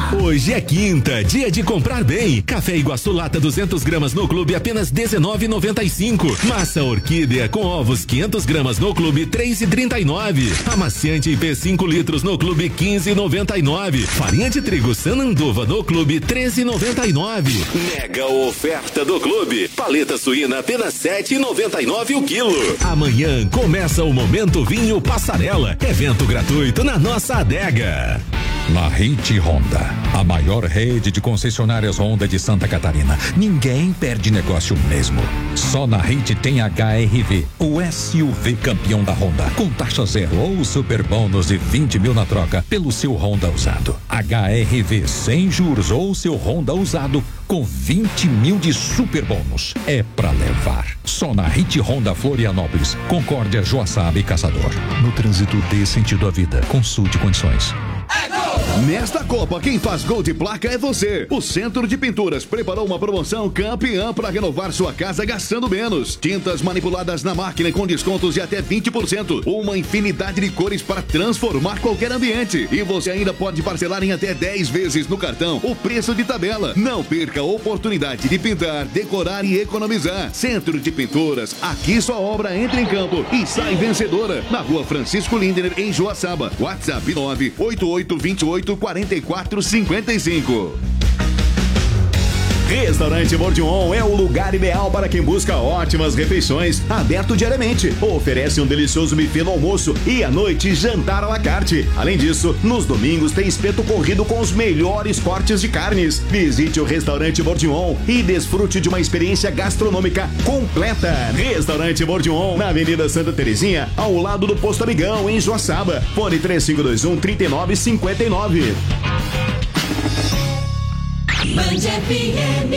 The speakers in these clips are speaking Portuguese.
Hoje é quinta, dia de comprar bem. Café Iguaçu lata 200 gramas no clube apenas R$19,95. Massa orquídea com ovos 500 gramas no clube R$3,39. Amaciante IP 5 litros no clube R$15,99. Farinha de trigo Sananduva no clube R$13,99. Mega oferta do clube. Paleta suína apenas R$7,99 o quilo. Amanhã começa o Momento Vinho Passarela. Evento gratuito na nossa adega. La Hit Honda, a maior rede de concessionárias Honda de Santa Catarina. Ninguém perde negócio mesmo. Só na Hit tem HR-V, o SUV campeão da Honda, com taxa zero ou super bônus de 20 mil na troca pelo seu Honda usado. HR-V sem juros ou seu Honda usado com 20 mil de super bônus. É pra levar. Só na Hit Honda Florianópolis, Concórdia, Joaçaba e Caçador. No trânsito dê sentido à vida. Consulte condições. Nesta Copa, quem faz gol de placa é você. O Centro de Pinturas preparou uma promoção campeã para renovar sua casa gastando menos. Tintas manipuladas na máquina com descontos de até 20%. Uma infinidade de cores para transformar qualquer ambiente. E você ainda pode parcelar em até 10 vezes no cartão o preço de tabela. Não perca a oportunidade de pintar, decorar e economizar. Centro de Pinturas, aqui sua obra entra em campo e sai vencedora. Na Rua Francisco Lindner, em Joaçaba. WhatsApp 988284455. Restaurante Bordion é o lugar ideal para quem busca ótimas refeições, aberto diariamente. Oferece um delicioso buffet no almoço e à noite jantar à la carte. Além disso, nos domingos tem espeto corrido com os melhores cortes de carnes. Visite o Restaurante Bordion e desfrute de uma experiência gastronômica completa. Restaurante Bordion, na Avenida Santa Terezinha, ao lado do Posto Amigão, em Joaçaba. Fone 3521-3959. Band FM.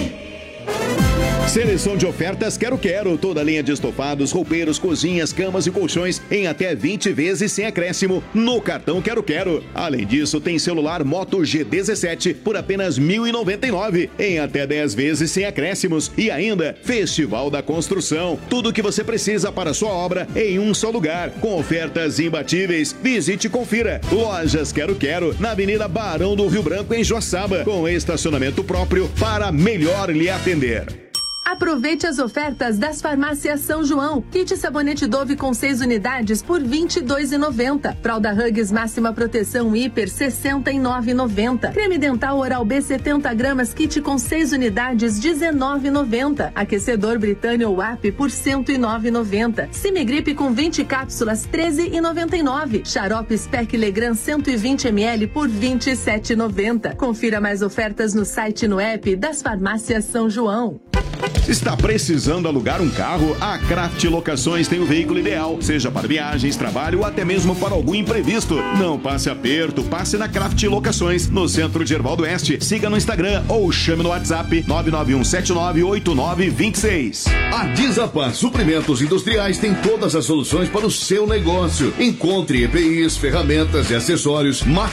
Seleção de ofertas Quero. Toda a linha de estofados, roupeiros, cozinhas, camas e colchões em até 20 vezes sem acréscimo no cartão Quero. Além disso, tem celular Moto G17 por apenas R$1.099 em até 10 vezes sem acréscimos. E ainda, Festival da Construção. Tudo o que você precisa para a sua obra em um só lugar. Com ofertas imbatíveis. Visite e confira. Lojas Quero, na Avenida Barão do Rio Branco, em Joaçaba, com estacionamento próprio para melhor lhe atender. Aproveite as ofertas das farmácias São João. Kit sabonete Dove com 6 unidades por R$22,90. Fralda Huggies máxima proteção hiper R$69,90. Creme dental Oral-B 70 gramas kit com 6 unidades R$19,90. Aquecedor Britânia WAP por R$109,90. Cimegripe com 20 cápsulas R$13,99. Xarope Spec Legrand 120 ml por R$27,90. Confira mais ofertas no site e no app das farmácias São João. Está precisando alugar um carro? A Craft Locações tem o veículo ideal, seja para viagens, trabalho ou até mesmo para algum imprevisto. Não passe aperto, passe na Craft Locações, no centro de Ervaldo Oeste. Siga no Instagram ou chame no WhatsApp 991798926. A Disapan Suprimentos Industriais tem todas as soluções para o seu negócio. Encontre EPIs, ferramentas e acessórios,